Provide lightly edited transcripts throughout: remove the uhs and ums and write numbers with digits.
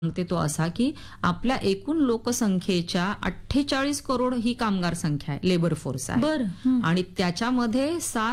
सांगते तो असा की आपल्या एकूण लोकसंख्येच्या 48 करोड ही कामगार संख्या आहे, लेबर फोर्स आहे. बरं. आणि त्याच्यामध्ये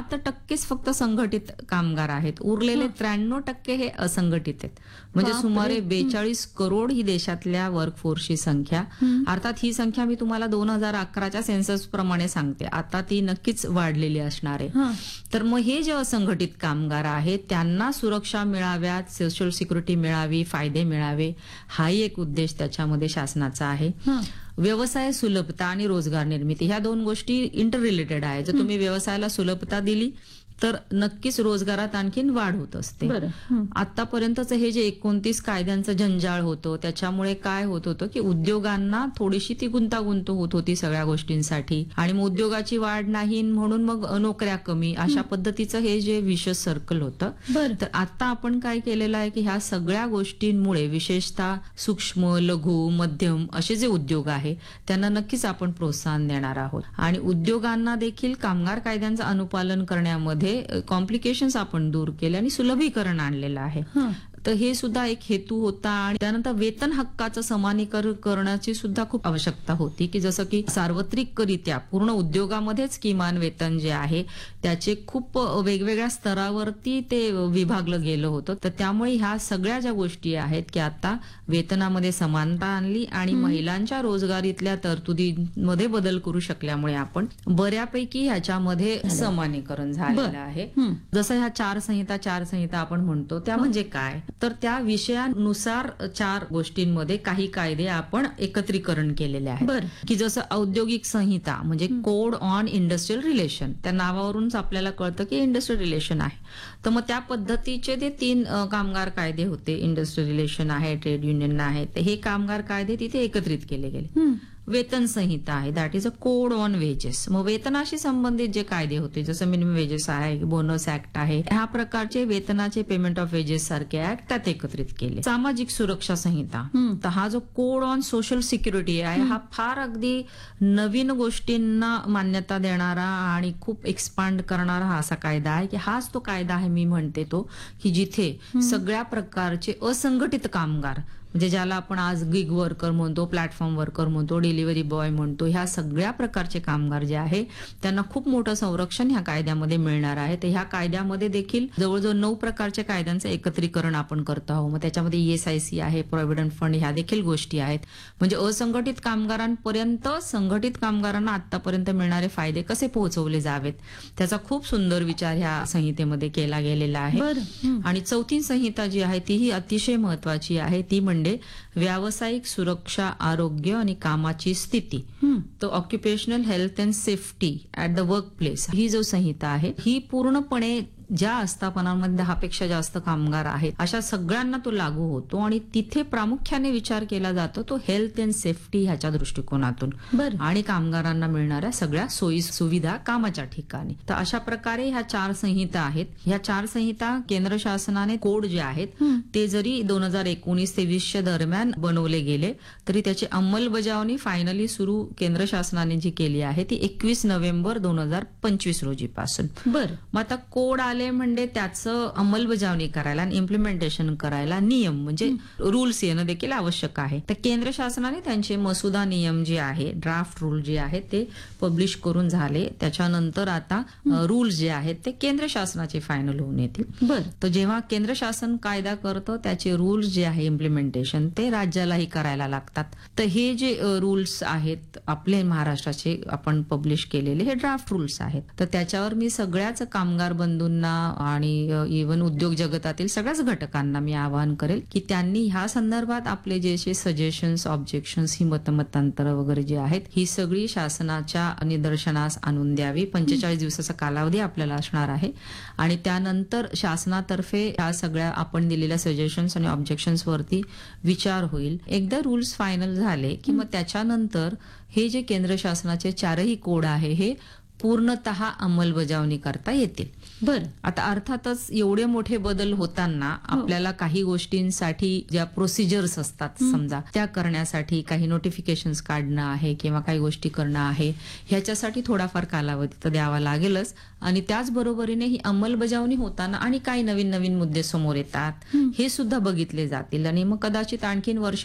7% फक्त संघटित कामगार आहेत. उरलेले 93% हे असंघटित आहेत. म्हणजे बापरे. सुमारे 42 करोड ही देशातल्या वर्कफोर्सची संख्या. अर्थात ही संख्या मी तुम्हाला 2011च्या सेन्सस प्रमाणे सांगते. आता ती नक्कीच वाढलेली असणार आहे. हां. तर मग हे जे असंघटित कामगार आहेत त्यांना सुरक्षा मिळाव्यात, सोशल सिक्युरिटी मिळावी, फायदे मिळावे, हाही एक उद्देश त्याच्यामध्ये शासनाचा आहे. हां. व्यवसाय सुलभता आणि रोजगार निर्मिती ह्या दोन गोष्टी इंटर रिलेटेड आहे. जर तुम्ही व्यवसायाला सुलभता दिली तर नक्कीच रोजगारात आणखीन वाढ होत असते. बरं. आतापर्यंतच हे जे 29 कायद्यांचं जंजाळ होतं त्याच्यामुळे काय होत होतं की उद्योगांना थोडीशी ती गुंतागुंत होत होती सगळ्या गोष्टींसाठी, आणि मग उद्योगाची वाढ नाही म्हणून मग नोकऱ्या कमी, अशा पद्धतीचं हे जे विशेष सर्कल होतं. बरं. तर आता आपण काय केलेलं आहे की ह्या सगळ्या गोष्टींमुळे विशेषतः सूक्ष्म, लघु, मध्यम असे जे उद्योग आहे त्यांना नक्कीच आपण प्रोत्साहन देणार आहोत. आणि उद्योगांना देखील कामगार कायद्यांचं अनुपालन करण्यामध्ये कॉम्प्लिकेशन्स आपण दूर केले आणि सुलभीकरण आणलेलं आहे. हां. तर हे सुद्धा एक हेतू होता. आणि त्यानंतर वेतन हक्काचं समानीकरण करण्याची सुद्धा खूप आवश्यकता होती की जसं की सार्वत्रिकरित्या पूर्ण उद्योगामध्येच किमान वेतन जे आहे त्याचे खूप वेगवेगळ्या स्तरावरती ते विभागलं गेलं होतं. तर त्यामुळे ह्या सगळ्या ज्या गोष्टी आहेत की आता वेतनामध्ये समानता आणली आणि महिलांच्या रोजगारीतल्या तरतुदीमध्ये बदल करू शकल्यामुळे आपण बऱ्यापैकी ह्याच्यामध्ये समानीकरण झालेलं आहे. जसं ह्या चार संहिता आपण म्हणतो त्या म्हणजे काय, तर त्या विषयानुसार 4 गोष्टींमध्ये काही कायदे आपण एकत्रीकरण केलेले आहेत. बरं. की जसं औद्योगिक संहिता म्हणजे कोड ऑन इंडस्ट्रियल रिलेशन, त्या नावावरूनच आपल्याला कळतं की इंडस्ट्रियल रिलेशन आहे. तर मग त्या पद्धतीचे ते 3 कामगार कायदे होते. इंडस्ट्रियल रिलेशन आहे, ट्रेड युनियन आहे, तर हे कामगार कायदे तिथे एकत्रित केले गेले. वेतन संहिता आहे, that is a code on wedges. मग वेतनाशी संबंधित जे कायदे होते जसं मिनिमम वेजेस आहे, बोनस ऍक्ट आहे, ह्या प्रकारचे वेतनाचे पेमेंट ऑफ वेजेस सारखे ऍक्ट त्यात एकत्रित केले. सामाजिक सुरक्षा संहिता, तर हा जो कोड ऑन सोशल सिक्युरिटी आहे हा फार अगदी नवीन गोष्टींना मान्यता देणारा आणि खूप एक्सपांड करणारा हा असा कायदा आहे की हाच तो कायदा आहे मी म्हणते तो की जिथे सगळ्या प्रकारचे असंघटित कामगार म्हणजे ज्याला आपण आज गिग वर्कर म्हणतो, प्लॅटफॉर्म वर्कर म्हणतो, डिलिव्हरी बॉय म्हणतो, ह्या सगळ्या प्रकारचे कामगार जे आहे त्यांना खूप मोठं संरक्षण ह्या कायद्यामध्ये मिळणार आहे. तर ह्या कायद्यामध्ये देखील जवळजवळ 9 प्रकारच्या कायद्यांचं एकत्रीकरण आपण करतो आहोत. मग त्याच्यामध्ये ESIC आहे, प्रॉव्हिडंट फंड, ह्या देखील गोष्टी आहेत. म्हणजे असंघटित कामगारांपर्यंत संघटित कामगारांना आतापर्यंत मिळणारे फायदे कसे पोहोचवले जावेत त्याचा खूप सुंदर विचार ह्या संहितेमध्ये केला गेलेला आहे. आणि 4थी संहिता जी आहे तीही अतिशय महत्वाची आहे. ती म्हणजे व्यावसायिक सुरक्षा, आरोग्य आणि कामाची स्थिती. तो occupational health and safety at the work place ही जो संहिता आहे ही पूर्णपणे ज्या आस्थापनांमध्ये 10 पेक्षा जास्त कामगार आहेत अशा सगळ्यांना तो लागू होतो. आणि तिथे प्रामुख्याने विचार केला जातो तो हेल्थ अँड सेफ्टी ह्याच्या दृष्टिकोनातून आणि कामगारांना मिळणाऱ्या सगळ्या सोयी सुविधा कामाच्या ठिकाणी. तर अशा प्रकारे ह्या 4 संहिता आहेत. ह्या 4 संहिता केंद्र शासनाने कोड जे आहेत ते जरी 2019 ते 20 दरम्यान बनवले गेले तरी त्याची अंमलबजावणी फायनली सुरू केंद्र शासनाने जी केली आहे ती 21 नोव्हेंबर 2025 रोजी पासून. मग आता कोड म्हणजे त्याचं अंमलबजावणी करायला आणि इम्प्लिमेंटेशन करायला नियम म्हणजे रूल्स येणं देखील आवश्यक आहे. तर केंद्र शासनाने त्यांचे मसुदा नियम जे आहे, ड्राफ्ट रूल जे आहे ते पब्लिश करून झाले. त्याच्यानंतर आता रूल्स जे आहेत ते केंद्र शासनाचे फायनल होऊन येतील. तर जेव्हा केंद्र शासन कायदा करतं त्याचे रूल्स जे आहे इम्प्लिमेंटेशन ते राज्यालाही करायला लागतात. तर हे जे रूल्स आहेत आपले महाराष्ट्राचे आपण पब्लिश केलेले हे ड्राफ्ट रूल्स आहेत. तर त्याच्यावर मी सगळ्याच कामगार बंधूंना आणि इव्हन उद्योग जगतातील सगळ्याच घटकांना मी आवाहन करेल की त्यांनी ह्या संदर्भात आपले जे सजेशन्स, ऑब्जेक्शन्स, ही मतांतर वगैरे जे आहेत ही सगळी शासनाच्या निदर्शनास आणून द्यावी. 45 दिवसाचा कालावधी आपल्याला असणार आहे आणि त्यानंतर शासनातर्फे ह्या सगळ्या आपण दिलेल्या सजेशन्स आणि ऑब्जेक्शन्स वरती विचार होईल. एकदा रूल्स फायनल झाले की मग त्याच्यानंतर हे जे केंद्र शासनाचे 4ही कोड आहे हे पूर्णतः अंमलबजावणी करता येतील. आता अर्थातच एवढे मोठे बदल होताना आपल्याला काही गोष्टींसाठी ज्या प्रोसिजर्स असतात समजा त्या करण्यासाठी काही नोटिफिकेशन्स काढणं आहे किंवा काही गोष्टी करणं आहे ह्याच्यासाठी थोडाफार कालावधी तर द्यावा लागेलच. आणि त्याचबरोबरीने ही अंमलबजावणी होताना आणि काही नवीन नवीन मुद्दे समोर येतात हे सुद्धा बघितले जातील आणि मग कदाचित आणखीन वर्ष